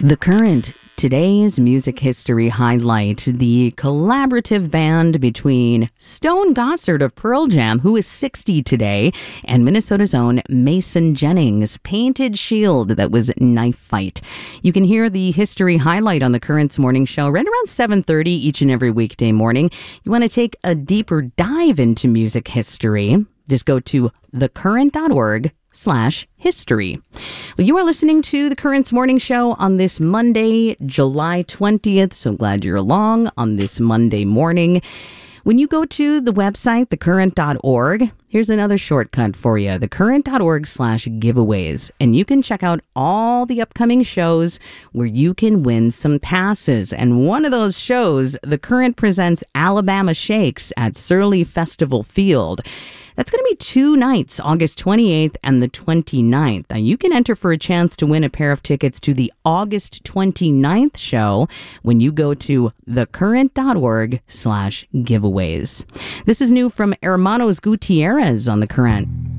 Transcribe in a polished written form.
The Current, today's music history highlight, the collaborative band between Stone Gossard of Pearl Jam, who is 60 today, and Minnesota's own Mason Jennings' Painted Shield that was Knife Fight. You can hear the history highlight on The Current's morning show right around 7:30 each and every weekday morning. You want to take a deeper dive into music history? Just go to thecurrent.org/history. Well, you are listening to The Current's Morning Show on this Monday, July 20th. So glad you're along on this Monday morning. When you go to the website, thecurrent.org, here's another shortcut for you, thecurrent.org/giveaways. And you can check out all the upcoming shows where you can win some passes. And one of those shows, The Current presents Alabama Shakes at Surly Festival Field. That's going to be 2 nights, August 28th and the 29th. Now, you can enter for a chance to win a pair of tickets to the August 29th show when you go to thecurrent.org/giveaways. This is new from Hermanos Gutierrez on The Current.